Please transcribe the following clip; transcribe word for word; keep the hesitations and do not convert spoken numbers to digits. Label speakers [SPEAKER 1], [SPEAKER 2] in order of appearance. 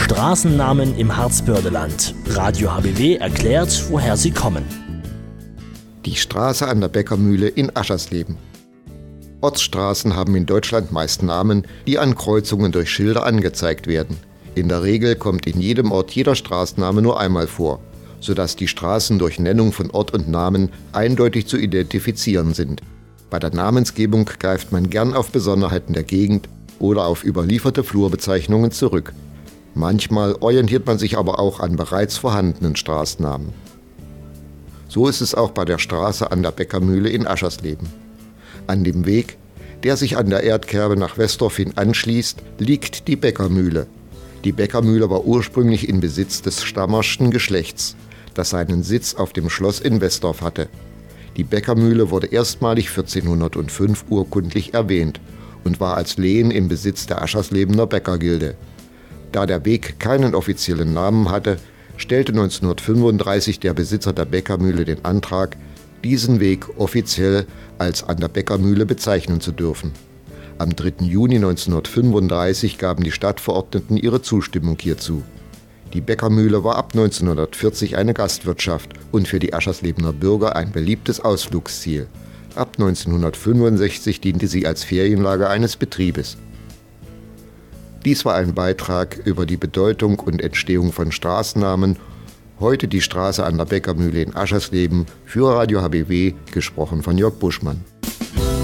[SPEAKER 1] Straßennamen im Harzbördeland. Radio H B W erklärt, woher sie kommen.
[SPEAKER 2] Die Straße an der Bäckermühle in Aschersleben. Ortsstraßen haben in Deutschland meist Namen, die an Kreuzungen durch Schilder angezeigt werden. In der Regel kommt in jedem Ort jeder Straßenname nur einmal vor, sodass die Straßen durch Nennung von Ort und Namen eindeutig zu identifizieren sind. Bei der Namensgebung greift man gern auf Besonderheiten der Gegend oder auf überlieferte Flurbezeichnungen zurück. Manchmal orientiert man sich aber auch an bereits vorhandenen Straßennamen. So ist es auch bei der Straße an der Bäckermühle in Aschersleben. An dem Weg, der sich an der Erdkerbe nach Westorf hin anschließt, liegt die Bäckermühle. Die Bäckermühle war ursprünglich in Besitz des Stammerschen Geschlechts, das seinen Sitz auf dem Schloss in Westorf hatte. Die Bäckermühle wurde erstmalig vierzehnhundertfünf urkundlich erwähnt und war als Lehen im Besitz der Ascherslebener Bäckergilde. Da der Weg keinen offiziellen Namen hatte, stellte neunzehnhundertfünfunddreißig der Besitzer der Bäckermühle den Antrag, diesen Weg offiziell als an der Bäckermühle bezeichnen zu dürfen. Am dritten Juni neunzehnhundertfünfunddreißig gaben die Stadtverordneten ihre Zustimmung hierzu. Die Bäckermühle war ab neunzehnhundertvierzig eine Gastwirtschaft und für die Ascherslebener Bürger ein beliebtes Ausflugsziel. Ab neunzehnhundertfünfundsechzig diente sie als Ferienlager eines Betriebes. Dies war ein Beitrag über die Bedeutung und Entstehung von Straßennamen. Heute die Straße an der Bäckermühle in Aschersleben für Radio H B W, gesprochen von Jörg Buschmann.